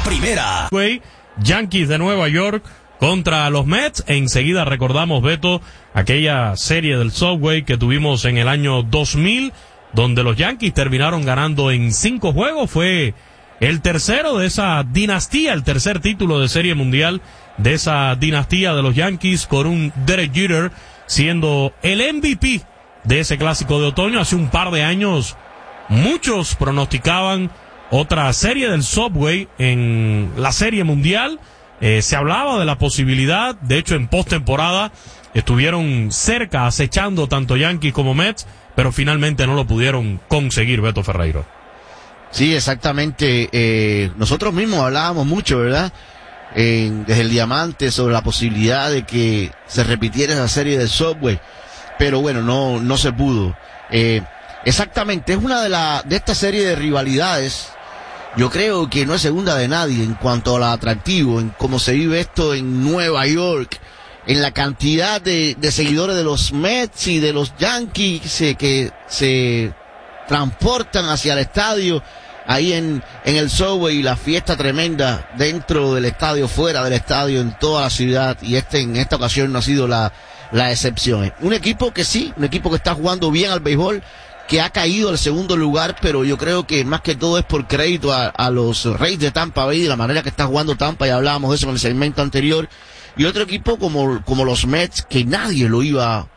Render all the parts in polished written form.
primera. Yankees de Nueva York contra los Mets. Enseguida recordamos, Beto, aquella serie del Subway que tuvimos en el año 2000, donde los Yankees terminaron ganando en 5 juegos. Fue el tercero de esa dinastía, el tercer título de Serie Mundial de esa dinastía de los Yankees, con un Derek Jeter siendo el MVP de ese clásico de otoño. Hace un par de años muchos pronosticaban otra serie del Subway en la Serie Mundial. Se hablaba de la posibilidad, de hecho en postemporada estuvieron cerca, acechando tanto Yankees como Mets, pero finalmente no lo pudieron conseguir, Beto Ferreiro. Sí, exactamente. Nosotros mismos hablábamos mucho, ¿verdad? Desde el Diamante, sobre la posibilidad de que se repitiera esa serie del Subway, pero bueno, no se pudo. Exactamente, es una de esta serie de rivalidades. Yo creo que no es segunda de nadie en cuanto a lo atractivo, en cómo se vive esto en Nueva York, en la cantidad de seguidores de los Mets y de los Yankees que se transportan hacia el estadio, ahí en el Subway, y la fiesta tremenda dentro del estadio, fuera del estadio, en toda la ciudad, y en esta ocasión no ha sido la excepción. Un equipo que está jugando bien al béisbol, que ha caído al segundo lugar, pero yo creo que más que todo es por crédito a los Rays de Tampa Bay, de la manera que está jugando Tampa, y hablábamos de eso en el segmento anterior, y otro equipo como los Mets, que nadie lo iba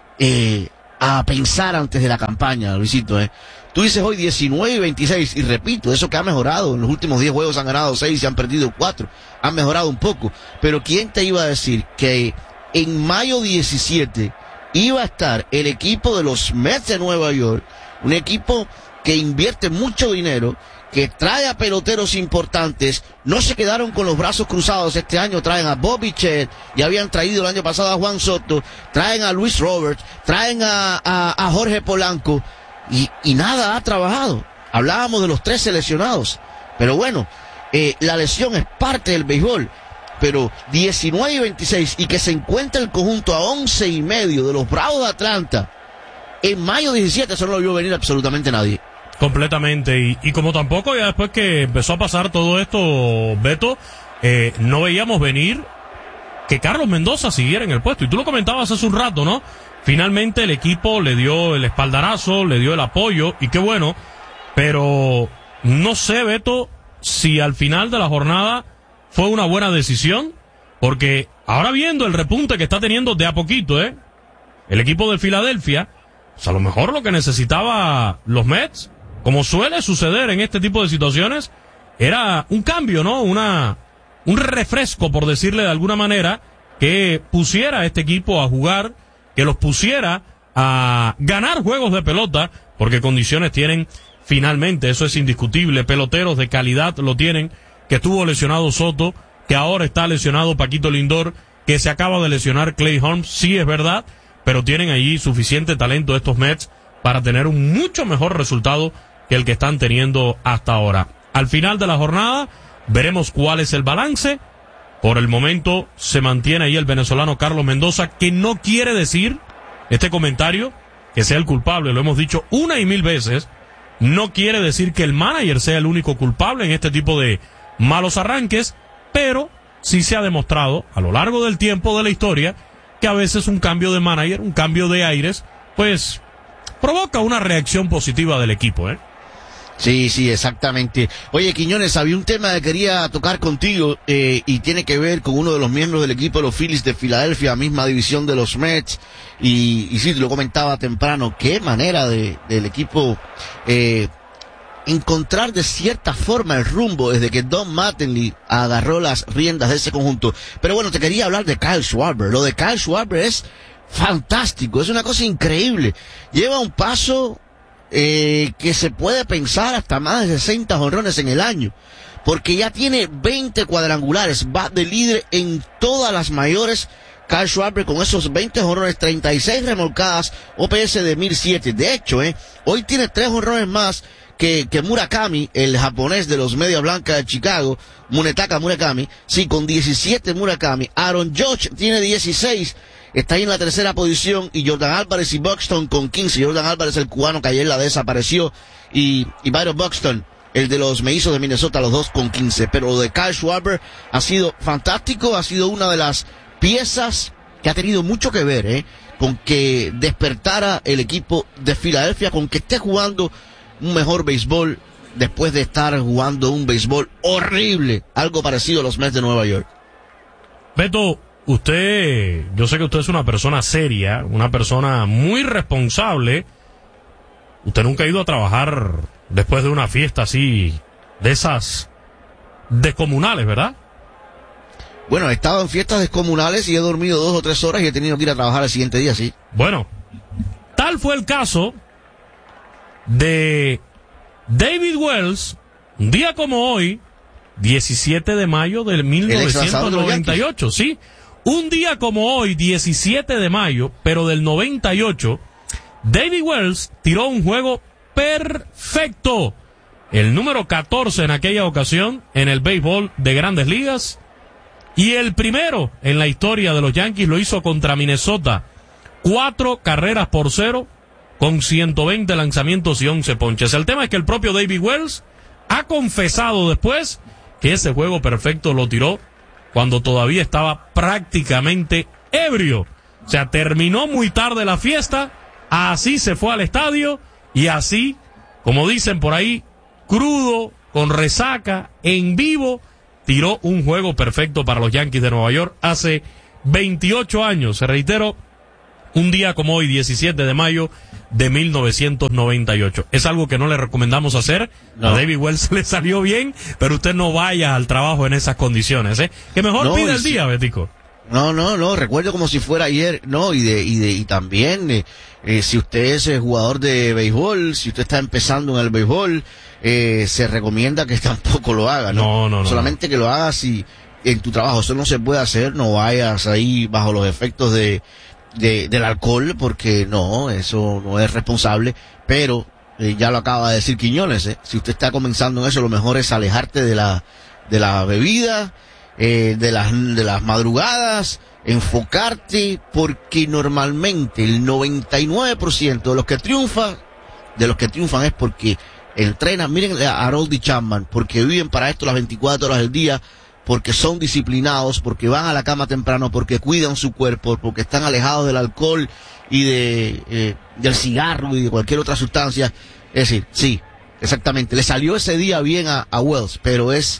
a pensar antes de la campaña, Luisito. Tú dices hoy 19-26, y repito, eso que ha mejorado, en los últimos 10 juegos han ganado 6 y han perdido 4, han mejorado un poco, pero ¿quién te iba a decir que en mayo 17 iba a estar el equipo de los Mets de Nueva York, un equipo que invierte mucho dinero, que trae a peloteros importantes? No se quedaron con los brazos cruzados este año, traen a Bobby Chet, y habían traído el año pasado a Juan Soto, traen a Luis Roberts, traen a Jorge Polanco, y nada ha trabajado. Hablábamos de los 3 seleccionados, pero bueno, la lesión es parte del béisbol. Pero 19-26, y que se encuentra el conjunto a 11.5 de los Bravos de Atlanta en mayo 17, eso no lo vio venir absolutamente nadie. Completamente, y como tampoco ya después que empezó a pasar todo esto, Beto, no veíamos venir que Carlos Mendoza siguiera en el puesto, y tú lo comentabas hace un rato, ¿no? Finalmente el equipo le dio el espaldarazo, le dio el apoyo, y qué bueno, pero no sé, Beto, si al final de la jornada fue una buena decisión, porque ahora viendo el repunte que está teniendo de a poquito, el equipo de Filadelfia, pues a lo mejor lo que necesitaba los Mets, como suele suceder en este tipo de situaciones, era un cambio, ¿no? Un refresco, por decirle de alguna manera, que pusiera a este equipo a jugar, que los pusiera a ganar juegos de pelota, porque condiciones tienen finalmente, eso es indiscutible, peloteros de calidad lo tienen, que estuvo lesionado Soto, que ahora está lesionado Paquito Lindor, que se acaba de lesionar Clay Holmes, sí es verdad, pero tienen allí suficiente talento estos Mets para tener un mucho mejor resultado que el que están teniendo hasta ahora. Al final de la jornada veremos cuál es el balance. Por el momento se mantiene ahí el venezolano Carlos Mendoza, que no quiere decir este comentario que sea el culpable, lo hemos dicho 1,000 veces, no quiere decir que el manager sea el único culpable en este tipo de malos arranques, pero sí se ha demostrado a lo largo del tiempo de la historia que a veces un cambio de manager, un cambio de aires, pues provoca una reacción positiva del equipo, Sí, exactamente. Oye, Quiñones, había un tema que quería tocar contigo, y tiene que ver con uno de los miembros del equipo de los Phillies de Filadelfia, misma división de los Mets, y sí, te lo comentaba temprano, qué manera del equipo encontrar de cierta forma el rumbo desde que Don Mattingly agarró las riendas de ese conjunto. Pero bueno, te quería hablar de Kyle Schwarber. Lo de Kyle Schwarber es fantástico, es una cosa increíble. Lleva un paso que se puede pensar hasta más de 60 jonrones en el año, porque ya tiene 20 cuadrangulares, va de líder en todas las mayores. Kyle Schwarber con esos 20 jonrones, 36 remolcadas, OPS de 1007. De hecho, hoy tiene 3 jonrones más que Murakami, el japonés de los Media Blanca de Chicago, Munetaka Murakami, sí, con 17 Murakami. Aaron Judge tiene 16, está ahí en la tercera posición, y Jordan Álvarez y Buxton con 15. Jordan Álvarez, el cubano que ayer la desapareció, y Byron Buxton el de los Mellizos de Minnesota, los dos con 15. Pero lo de Kyle Schwarber ha sido fantástico, ha sido una de las piezas que ha tenido mucho que ver, con que despertara el equipo de Filadelfia, con que esté jugando un mejor béisbol después de estar jugando un béisbol horrible, algo parecido a los Mets de Nueva York. Beto, yo sé que usted es una persona seria, una persona muy responsable. Usted nunca ha ido a trabajar después de una fiesta así, de esas descomunales, ¿verdad? Bueno, he estado en fiestas descomunales y he dormido 2 o 3 horas y he tenido que ir a trabajar el siguiente día, sí. Bueno, tal fue el caso de David Wells, un día como hoy, 17 de mayo de 1998, sí. Un día como hoy, 17 de mayo, pero del 98, David Wells tiró un juego perfecto. El número 14 en aquella ocasión en el béisbol de Grandes Ligas. Y el primero en la historia de los Yankees lo hizo contra Minnesota. 4-0 con 120 lanzamientos y 11 ponches. El tema es que el propio David Wells ha confesado después que ese juego perfecto lo tiró cuando todavía estaba prácticamente ebrio. O sea, terminó muy tarde la fiesta, así se fue al estadio y así, como dicen por ahí, crudo, con resaca, en vivo, tiró un juego perfecto para los Yankees de Nueva York hace 28 años. Se reitero, un día como hoy, 17 de mayo de 1998. Es algo que no le recomendamos hacer. No. A David Wells le salió bien, pero usted no vaya al trabajo en esas condiciones, Que mejor pide el día, Betico. No, recuerdo como si fuera ayer, y también, si usted es jugador de béisbol, si usted está empezando en el béisbol, se recomienda que tampoco lo haga, ¿no? Solamente que lo hagas si en tu trabajo. Eso no se puede hacer, no vayas ahí bajo los efectos del alcohol, porque no, eso no es responsable, pero ya lo acaba de decir Quiñones, si usted está comenzando en eso, lo mejor es alejarte de la bebida, de las madrugadas, enfocarte, porque normalmente el 99% de los que triunfan es porque entrenan. Miren a Harold y Chapman, porque viven para esto las 24 horas del día, porque son disciplinados, porque van a la cama temprano, porque cuidan su cuerpo, porque están alejados del alcohol y del cigarro y de cualquier otra sustancia. Es decir, sí, exactamente, le salió ese día bien a Wells, pero es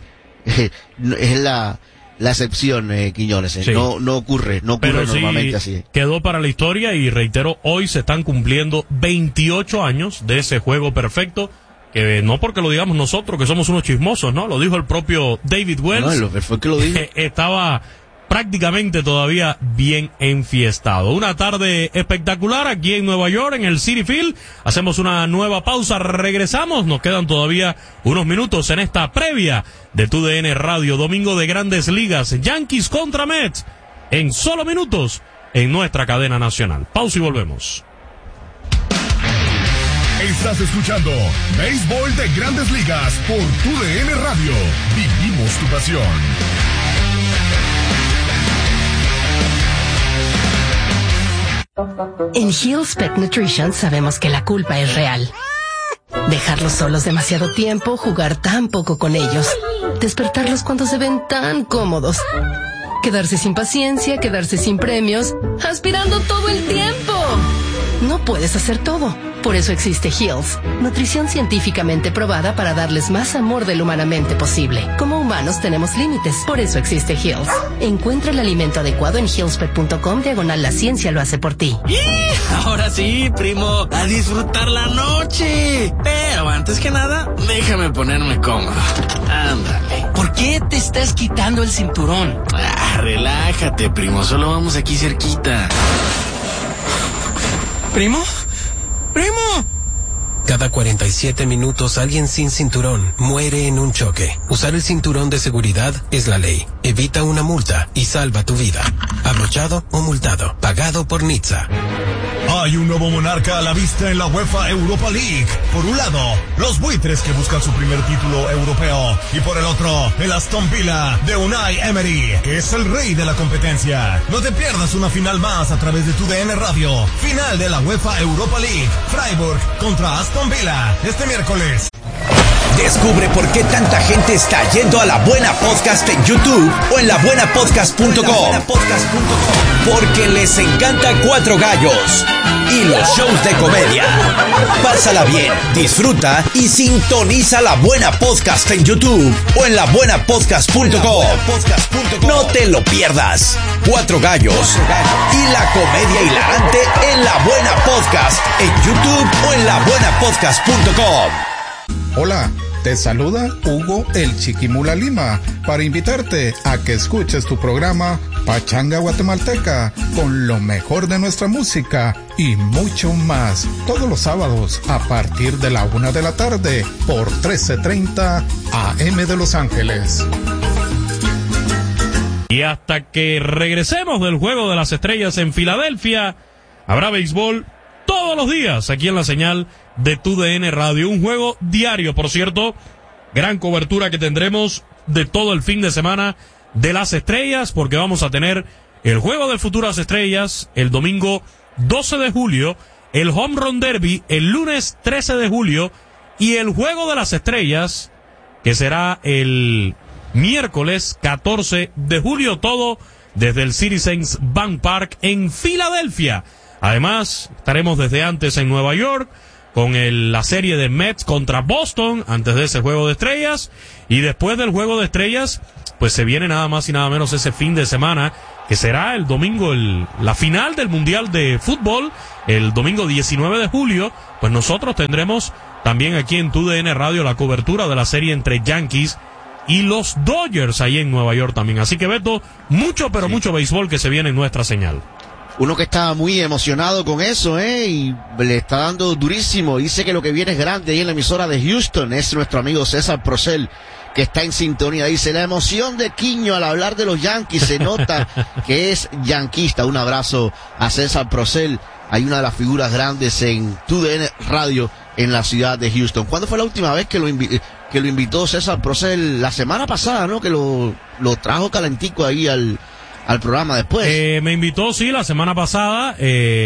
la excepción, Quiñones. Sí. No ocurre pero normalmente sí, así. Quedó para la historia y reitero, hoy se están cumpliendo 28 años de ese juego perfecto. Que no porque lo digamos nosotros, que somos unos chismosos, ¿no? Lo dijo el propio David Wells. No, fue que lo dijo. Estaba prácticamente todavía bien enfiestado. Una tarde espectacular aquí en Nueva York, en el Citi Field. Hacemos una nueva pausa, regresamos. Nos quedan todavía unos minutos en esta previa de TUDN Radio, domingo de Grandes Ligas, Yankees contra Mets, en solo minutos en nuestra cadena nacional. Pausa y volvemos. Estás escuchando Béisbol de Grandes Ligas por TUDN Radio. Vivimos tu pasión. En Hill's Pet Nutrition sabemos que la culpa es real. Dejarlos solos demasiado tiempo, jugar tan poco con ellos, despertarlos cuando se ven tan cómodos, quedarse sin paciencia, quedarse sin premios, aspirando todo el tiempo. No puedes hacer todo. Por eso existe Hill's, nutrición científicamente probada para darles más amor de lo humanamente posible. Como humanos tenemos límites, por eso existe Hill's. Encuentra el alimento adecuado en hillspet.com/la ciencia lo hace por ti. Ahora sí, primo, a disfrutar la noche. Pero antes que nada, déjame ponerme cómodo. Ándale. ¿Por qué te estás quitando el cinturón? Relájate, primo, solo vamos aquí cerquita. ¿Primo? ¡Primo! Cada 47 minutos alguien sin cinturón muere en un choque. Usar el cinturón de seguridad es la ley. Evita una multa y salva tu vida. Abrochado o multado. Pagado por NHTSA. Hay un nuevo monarca a la vista en la UEFA Europa League. Por un lado, los buitres que buscan su primer título europeo. Y por el otro, el Aston Villa de Unai Emery, que es el rey de la competencia. No te pierdas una final más a través de TUDN Radio. Final de la UEFA Europa League. Freiburg contra Aston Villa. Este miércoles. Descubre por qué tanta gente está yendo a La Buena Podcast en YouTube o en labuenapodcast.com. Porque les encanta Cuatro Gallos y los shows de comedia. Pásala bien, disfruta y sintoniza La Buena Podcast en YouTube o en labuenapodcast.com. No te lo pierdas. Cuatro Gallos y la comedia hilarante en La Buena Podcast en YouTube o en labuenapodcast.com. Hola, te saluda Hugo el Chiquimula Lima para invitarte a que escuches tu programa Pachanga Guatemalteca con lo mejor de nuestra música y mucho más todos los sábados a partir de la 1 de la tarde por 1330 AM de Los Ángeles. Y hasta que regresemos del Juego de las Estrellas en Filadelfia, habrá béisbol todos los días aquí en la señal de TUDN Radio. Un juego diario, por cierto. Gran cobertura que tendremos de todo el fin de semana de las estrellas, porque vamos a tener el Juego del Futuras Estrellas el domingo 12 de julio, el Home Run Derby el lunes 13 de julio y el Juego de las Estrellas, que será el miércoles 14 de julio, todo desde el Citizens Bank Park en Filadelfia. Además, estaremos desde antes en Nueva York con la serie de Mets contra Boston antes de ese Juego de Estrellas. Y después del Juego de Estrellas, pues se viene nada más y nada menos ese fin de semana, que será el domingo, la final del Mundial de Fútbol, el domingo 19 de julio. Pues nosotros tendremos también aquí en TUDN Radio la cobertura de la serie entre Yankees y los Dodgers ahí en Nueva York también. Así que, Beto, mucho, pero mucho béisbol que se viene en nuestra señal. Uno que está muy emocionado con eso, y le está dando durísimo. Dice que lo que viene es grande ahí en la emisora de Houston. Es nuestro amigo César Procel, que está en sintonía. Dice, la emoción de Quiño al hablar de los Yankees se nota que es yanquista. Un abrazo a César Procel. Hay una de las figuras grandes en TUDN Radio en la ciudad de Houston. ¿Cuándo fue la última vez que lo invitó César Procel? La semana pasada, ¿no? Que lo trajo calentico ahí al programa después. Me invitó, sí, la semana pasada.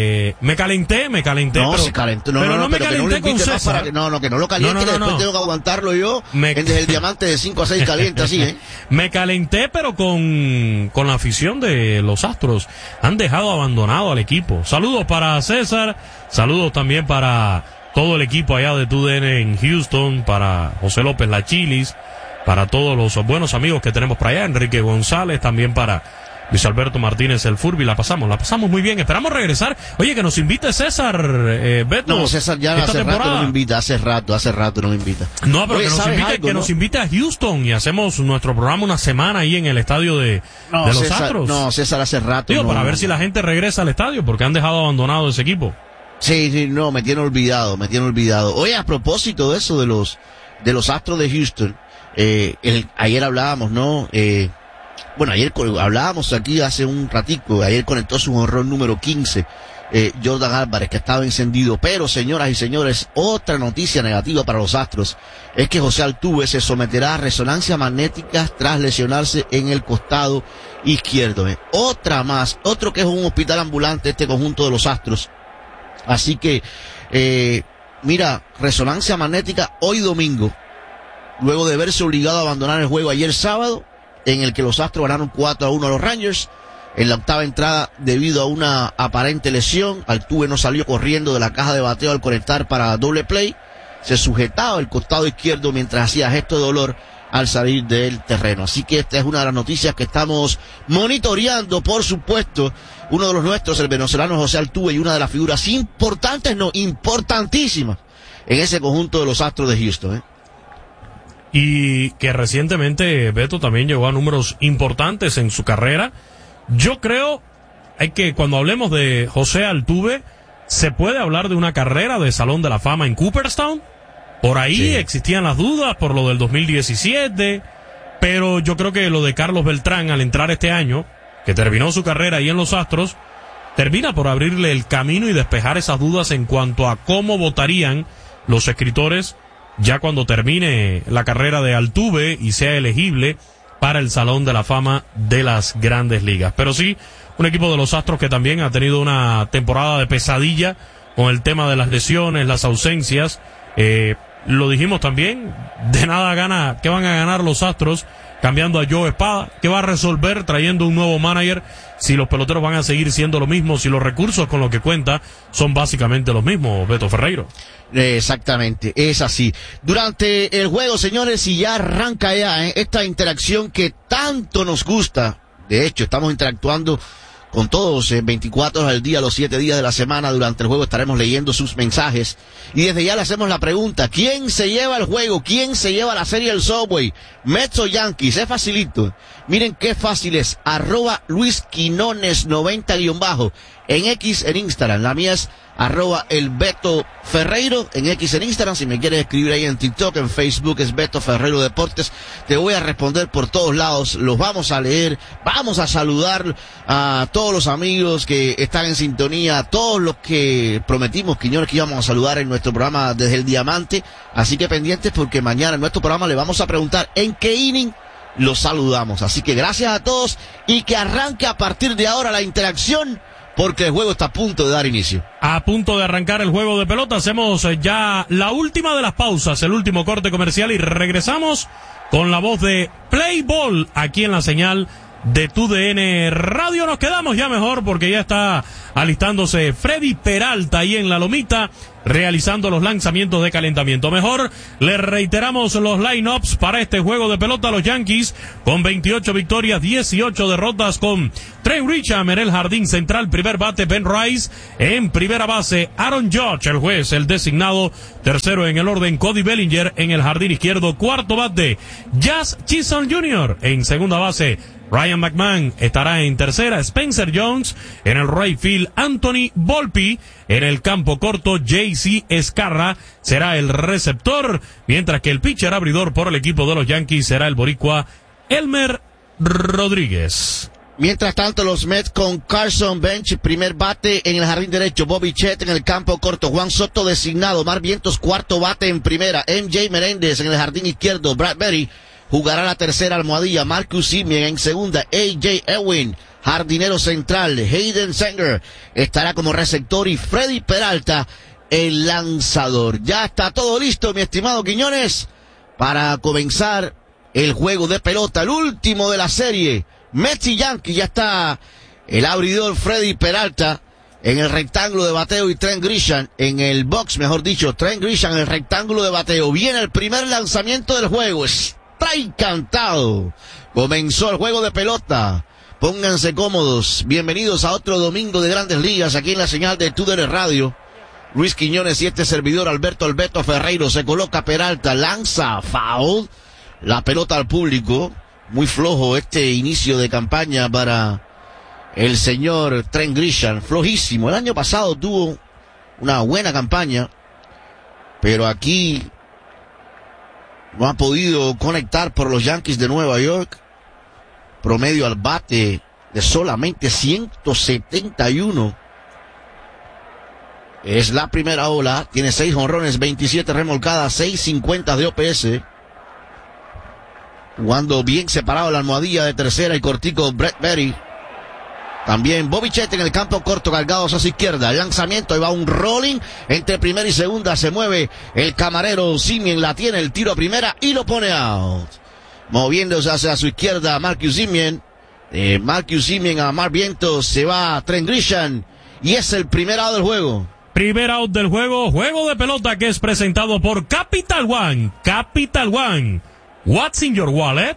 Me calenté. No, pero, se calentó. No, pero no me pero calenté con César. Que no lo caliente, que después tengo que aguantarlo yo. Desde el diamante de 5 a 6 caliente, así, Me calenté, pero con la afición de los Astros. Han dejado abandonado al equipo. Saludos para César. Saludos también para todo el equipo allá de TUDN en Houston, para José López La Chilis, para todos los buenos amigos que tenemos por allá, Enrique González, también para Luis Alberto Martínez el Furby. La pasamos muy bien. Esperamos regresar. Oye, que nos invite César, Beto. No, César ya hace rato no me invita, hace rato no me invita. No, pero oye, nos invite a Houston y hacemos nuestro programa una semana ahí en el estadio de los César, Astros. No, César hace rato. Para ver si la gente regresa al estadio, porque han dejado abandonado ese equipo. Sí, no, me tiene olvidado. Oye, a propósito de eso, de los Astros de Houston, ayer hablábamos, ¿no? Ayer hablábamos aquí hace un ratico, ayer conectó su jonrón número 15, Jordan Álvarez, que estaba encendido. Pero, señoras y señores, otra noticia negativa para los Astros es que José Altuve se someterá a resonancia magnética tras lesionarse en el costado izquierdo. Otro que es un hospital ambulante este conjunto de los Astros. Así que, resonancia magnética hoy domingo, luego de verse obligado a abandonar el juego ayer sábado, en el que los Astros ganaron 4-1 a los Rangers. En la octava entrada, debido a una aparente lesión, Altuve no salió corriendo de la caja de bateo al conectar para doble play. Se sujetaba el costado izquierdo mientras hacía gesto de dolor al salir del terreno. Así que esta es una de las noticias que estamos monitoreando, por supuesto. Uno de los nuestros, el venezolano José Altuve, y una de las figuras importantísimas en ese conjunto de los Astros de Houston, Y que recientemente Beto también llegó a números importantes en su carrera. Yo creo que cuando hablemos de José Altuve, se puede hablar de una carrera de Salón de la Fama en Cooperstown. Por ahí existían las dudas por lo del 2017, pero yo creo que lo de Carlos Beltrán al entrar este año, que terminó su carrera ahí en los Astros, termina por abrirle el camino y despejar esas dudas en cuanto a cómo votarían los escritores ya cuando termine la carrera de Altuve y sea elegible para el Salón de la Fama de las Grandes Ligas. Pero sí, un equipo de los Astros que también ha tenido una temporada de pesadilla con el tema de las lesiones, las ausencias. lo dijimos también, de nada gana, ¿qué van a ganar los Astros cambiando a Joe Espada? ¿Qué va a resolver trayendo un nuevo manager si los peloteros van a seguir siendo lo mismo, si los recursos con los que cuenta son básicamente los mismos, Beto Ferreiro? Exactamente, es así. Durante el juego, señores, y ya arranca esta interacción que tanto nos gusta. De hecho, estamos interactuando con todos 24 horas al día, los 7 días de la semana. Durante el juego estaremos leyendo sus mensajes. Y desde ya le hacemos la pregunta: ¿quién se lleva el juego? ¿Quién se lleva la serie del Subway? ¿Mets o Yankees? Es facilito. Miren qué fácil es. @LuisQuinones90_ en X, en Instagram. La mía es @elBetoFerreiro en X, en Instagram. Si me quieres escribir ahí en TikTok, en Facebook es Beto Ferreiro Deportes. Te voy a responder por todos lados. Los vamos a leer. Vamos a saludar a todos los amigos que están en sintonía, a todos los que prometimos, Quiñones, que íbamos a saludar en nuestro programa desde el Diamante. Así que pendientes, porque mañana en nuestro programa le vamos a preguntar en qué inning los saludamos. Así que gracias a todos y que arranque a partir de ahora la interacción, porque el juego está a punto de dar inicio. A punto de arrancar el juego de pelota. Hacemos ya la última de las pausas, el último corte comercial, y regresamos con la voz de Play Ball aquí en la señal de TUDN Radio. Nos quedamos ya mejor porque ya está alistándose Freddy Peralta ahí en la lomita, realizando los lanzamientos de calentamiento. Mejor le reiteramos los lineups para este juego de pelota. Los Yankees con 28 victorias, 18 derrotas, con Trent Grisham en el jardín central, primer bate Ben Rice, en primera base Aaron Judge, el juez, el designado, tercero en el orden Cody Bellinger en el jardín izquierdo, cuarto bate Jazz Chisholm Jr., en segunda base Ryan McMahon estará en tercera, Spencer Jones en el right field, Anthony Volpe en el campo corto, JC Escarra será el receptor, mientras que el pitcher abridor por el equipo de los Yankees será el boricua Elmer Rodríguez. Mientras tanto, los Mets con Carson Bench, primer bate en el jardín derecho, Bobby Chet en el campo corto, Juan Soto designado, Mar Vientos cuarto bate en primera, MJ Meréndez en el jardín izquierdo, Bradbury jugará la tercera almohadilla, Marcus Semien en segunda, AJ Ewing, jardinero central, Hayden Sanger estará como receptor y Freddy Peralta el lanzador. Ya está todo listo, mi estimado Quiñones, para comenzar el juego de pelota, el último de la serie. Mets y Yankees, ya está el abridor Freddy Peralta en el rectángulo de bateo y Trent Grisham en el box, mejor dicho, Trent Grisham en el rectángulo de bateo. Viene el primer lanzamiento del juego. Está encantado. Comenzó el juego de pelota. Pónganse cómodos. Bienvenidos a otro domingo de Grandes Ligas aquí en la señal de TUDN Radio. Luis Quiñones y este servidor Alberto El Beto Ferreiro. Se coloca Peralta, lanza foul. La pelota al público. Muy flojo este inicio de campaña para el señor Trent Grisham. Flojísimo. El año pasado tuvo una buena campaña, pero aquí no ha podido conectar por los Yankees de Nueva York. Promedio al bate de solamente 171. Es la primera ola. Tiene 6 jonrones, 27 remolcadas, 6.50 de OPS. Jugando bien separado la almohadilla de tercera y cortico Bradbury. También Bobby Chet en el campo corto, cargados hacia izquierda. El lanzamiento, ahí va un rolling entre primera y segunda. Se mueve el camarero Semien, la tiene, el tiro a primera y lo pone out. Moviéndose hacia su izquierda Marcus Semien. Marcus Semien a Mar Vientos, se va Trent Grisham y es el primer out del juego. Primer out del juego, juego de pelota que es presentado por Capital One. Capital One. What's in your wallet?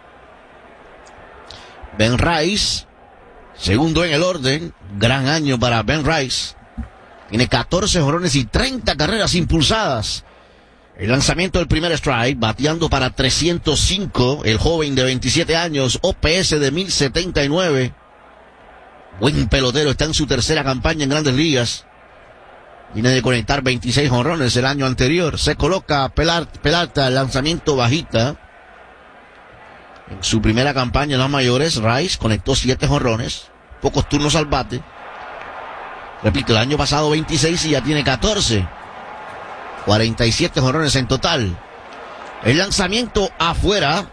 Ben Rice, segundo en el orden. Gran año para Ben Rice. Tiene 14 jonrones y 30 carreras impulsadas. El lanzamiento del primer strike, bateando para 305. El joven de 27 años, OPS de 1079. Buen pelotero, está en su tercera campaña en Grandes Ligas. Viene de conectar 26 jonrones el año anterior. Se coloca Peralta, el lanzamiento bajita. En su primera campaña en las mayores, Rice conectó 7 jonrones, pocos turnos al bate. Repito, el año pasado 26 y ya tiene 14. 47 jonrones en total. El lanzamiento afuera.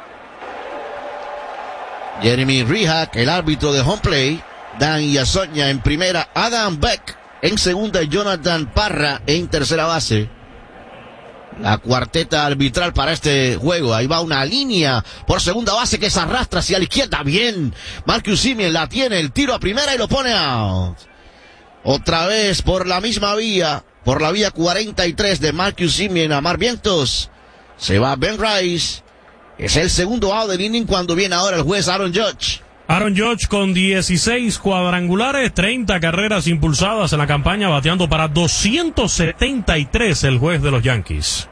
Jeremy Rihak, el árbitro de home play. Dan Iasoña en primera. Adam Beck en segunda. Jonathan Parra en tercera base. la cuarteta arbitral para este juego. Ahí va una línea por segunda base que se arrastra hacia la izquierda. Bien, Marcus Semien la tiene, el tiro a primera y lo pone out. Otra vez por la misma vía, por la vía 43 de Marcus Semien a Mar Vientos. Se va Ben Rice. Es el segundo out del inning cuando viene ahora el juez Aaron Judge. Aaron Judge con 16 cuadrangulares, 30 carreras impulsadas en la campaña, bateando para 273 el juez de los Yankees.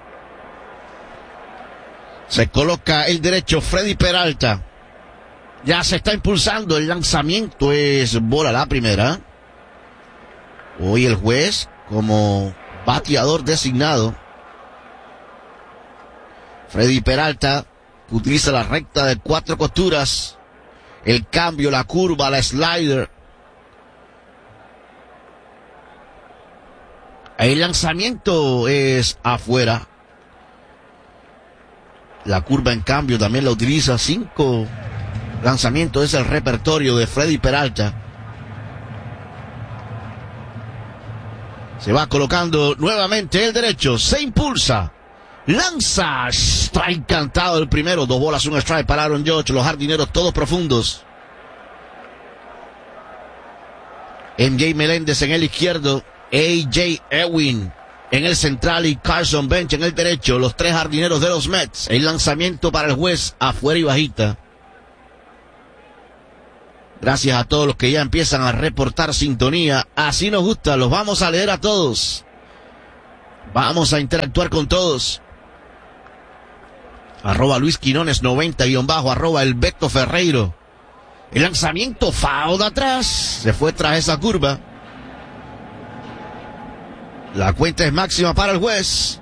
Se coloca el derecho Freddy Peralta. Ya se está impulsando, el lanzamiento es bola la primera. Hoy el juez como bateador designado. Freddy Peralta utiliza la recta de 4 costuras. El cambio, la curva, la slider. El lanzamiento es afuera. La curva, en cambio, también la utiliza. 5 lanzamientos es el repertorio de Freddy Peralta. Se va colocando nuevamente el derecho. Se impulsa. Lanza, strike cantado el primero, 2 bolas, 1 strike para Aaron Judge, los jardineros todos profundos. MJ Meléndez en el izquierdo, AJ Ewing en el central y Carson Bench en el derecho, los 3 jardineros de los Mets. El lanzamiento para el juez, afuera y bajita. Gracias a todos los que ya empiezan a reportar sintonía, así nos gusta, los vamos a leer a todos. Vamos a interactuar con todos. @ Luis Quinones 90 _ el Beto Ferreiro. El lanzamiento foul de atrás. Se fue tras esa curva. La cuenta es máxima para el juez.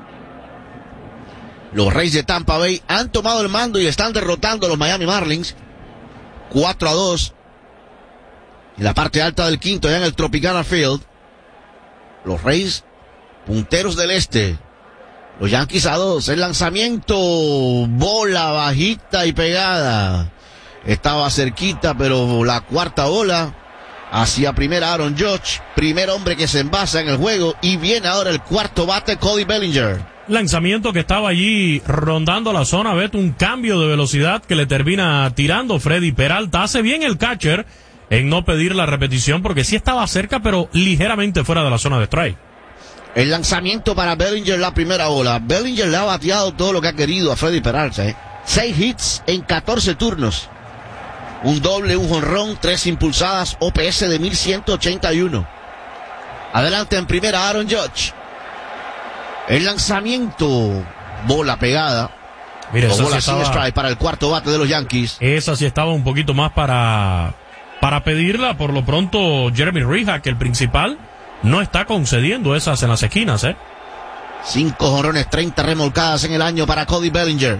Los Reyes de Tampa Bay han tomado el mando y están derrotando a los Miami Marlins 4-2. En la parte alta del quinto, allá en el Tropicana Field. Los Reyes, punteros del este. Los Yankees a 2. El lanzamiento, bola bajita y pegada. Estaba cerquita, pero la cuarta bola hacia primera Aaron Judge. Primer hombre que se envasa en el juego. Y viene ahora el cuarto bate, Cody Bellinger. Lanzamiento que estaba allí rondando la zona. Beto, un cambio de velocidad que le termina tirando Freddy Peralta. Hace bien el catcher en no pedir la repetición porque sí estaba cerca, pero ligeramente fuera de la zona de strike. El lanzamiento para Bellinger, la primera bola. Bellinger le ha bateado todo lo que ha querido a Freddy Peralta. 6 hits en 14 turnos. Un doble, un jonrón, 3 impulsadas, OPS de 1181. Adelante en primera Aaron Judge. El lanzamiento, bola pegada. Mira, esa bola sí sin strike para el cuarto bate de los Yankees. Esa sí estaba un poquito más para pedirla. Por lo pronto, Jeremy Rija, que el principal, no está concediendo esas en las esquinas, 5 jonrones, 30 remolcadas en el año para Cody Bellinger.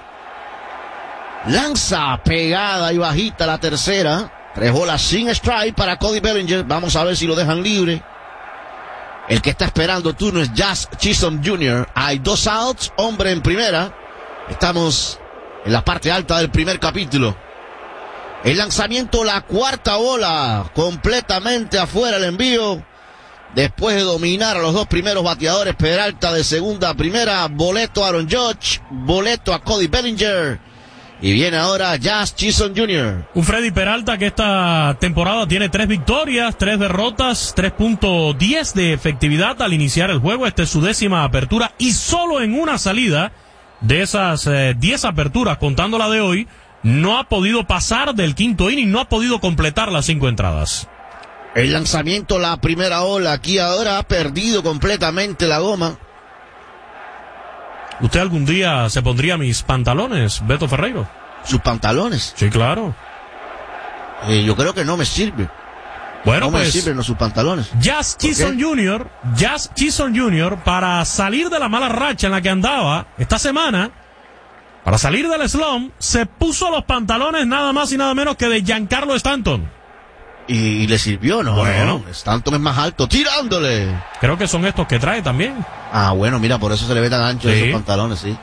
Lanza pegada y bajita la tercera. 3 bolas sin strike para Cody Bellinger. Vamos a ver si lo dejan libre. El que está esperando turno es Jazz Chisholm Jr. Hay 2 outs, hombre en primera. Estamos en la parte alta del primer capítulo. El lanzamiento, la cuarta bola, completamente afuera el envío. Después de dominar a los 2 primeros bateadores, Peralta de segunda a primera, boleto a Aaron Judge, boleto a Cody Bellinger. Y viene ahora Jazz Chisholm Jr. Un Freddy Peralta que esta temporada tiene 3 victorias, 3 derrotas, 3.10 de efectividad al iniciar el juego. Esta es su 10ª apertura y solo en una salida de esas 10 aperturas, contando la de hoy, no ha podido pasar del quinto inning, no ha podido completar las 5 entradas. El lanzamiento, la primera ola, aquí ahora ha perdido completamente la goma. ¿Usted algún día se pondría mis pantalones, Beto Ferreiro? ¿Sus pantalones? Sí, claro. Yo creo que no me sirve. Bueno, no pues, me sirven sus pantalones. Jazz Chisholm Jr., para salir de la mala racha en la que andaba esta semana, para salir del slump, se puso los pantalones nada más y nada menos que de Giancarlo Stanton. Y le sirvió, ¿no? Bueno. No, Stanton es más alto, tirándole. Creo que son estos que trae también. Ah, bueno, mira, por eso se le ve tan ancho esos pantalones, sí.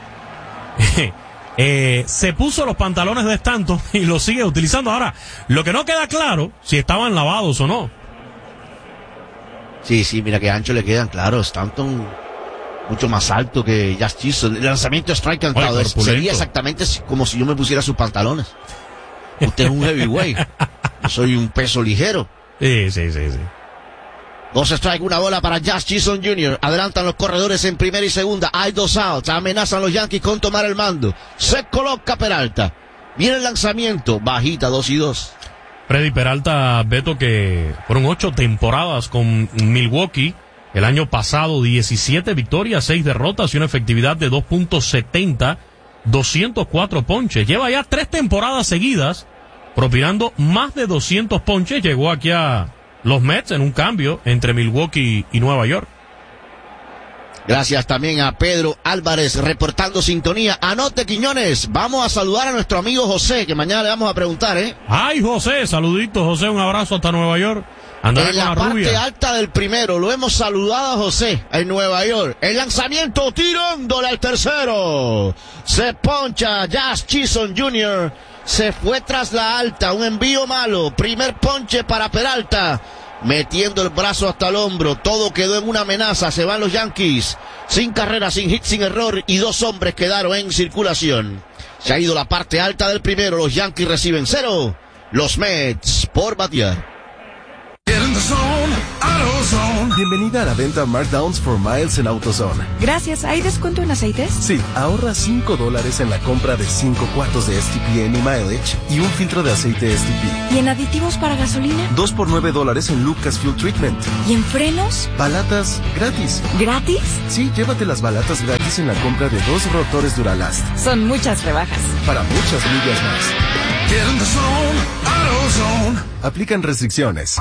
Se puso los pantalones de Stanton y los sigue utilizando. Ahora, lo que no queda claro, si estaban lavados o no. Sí, mira que ancho le quedan, claro. Stanton mucho más alto que Jazz Chisholm. El lanzamiento de strike cantado sería exactamente como si yo me pusiera sus pantalones. Usted es un heavyweight. Yo soy un peso ligero. Sí. 2 strike, 1 bola para Jazz Chisholm Jr. Adelantan los corredores en primera y segunda. Hay 2 outs. Amenazan los Yankees con tomar el mando. Se coloca Peralta. Viene el lanzamiento. Bajita, 2-2. Freddy Peralta, Beto, que fueron 8 temporadas con Milwaukee. El año pasado 17 victorias, 6 derrotas y una efectividad de 2.70, 204 ponches. Lleva ya 3 temporadas seguidas propinando más de 200 ponches. Llegó aquí a los Mets en un cambio entre Milwaukee y Nueva York. Gracias también a Pedro Álvarez reportando sintonía. Anote, Quiñones, vamos a saludar a nuestro amigo José, que mañana le vamos a preguntar, ¿eh? Ay, José, saluditos, José, un abrazo hasta Nueva York. Andará en la parte alta del primero, lo hemos saludado a José en Nueva York. El lanzamiento tirándole al tercero. Se poncha Jazz Chisholm Jr. Se fue tras la alta, un envío malo. Primer ponche para Peralta. Metiendo el brazo hasta el hombro, todo quedó en una amenaza, se van los Yankees, sin carrera, sin hit, sin error, y 2 hombres quedaron en circulación. Se ha ido la parte alta del primero, los Yankees reciben 0, los Mets por batear. Bienvenida a la venta Markdowns for Miles en AutoZone. Gracias. ¿Hay descuento en aceites? Sí, ahorra $5 en la compra de 5 cuartos de STP Any Mileage y un filtro de aceite STP. ¿Y en aditivos para gasolina? 2 por $9 en Lucas Fuel Treatment. ¿Y en frenos? Balatas gratis. ¿Gratis? Sí, llévate las balatas gratis en la compra de 2 rotores Duralast. Son muchas rebajas. Para muchas millas más. Aplican restricciones.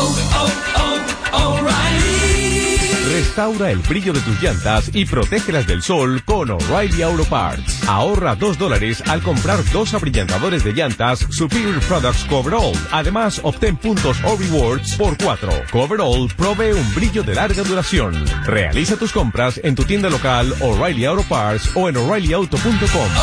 Restaura el brillo de tus llantas y protégelas del sol con O'Reilly Auto Parts. Ahorra $2 al comprar 2 abrillantadores de llantas Superior Products Coverall. Además, obtén puntos o rewards por 4. Coverall provee un brillo de larga duración. Realiza tus compras en tu tienda local O'Reilly Auto Parts o en O'ReillyAuto.com.